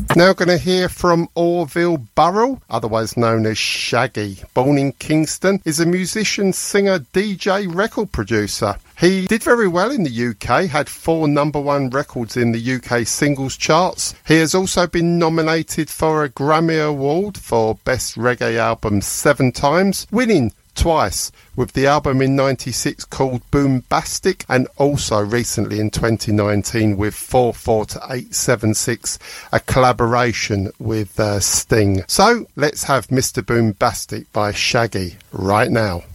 Now going to hear from Orville Burrell, otherwise known as Shaggy. Born in Kingston, is a musician, singer, DJ, record producer. He did very well in the UK, had 4 #1 records in the UK singles charts. He has also been nominated for a Grammy Award for Best Reggae Album 7 times, winning twice with the album in 96 called Boombastic, and also recently in 2019 with 44876, a collaboration with Sting. So let's have Mr. Boombastic by Shaggy right now.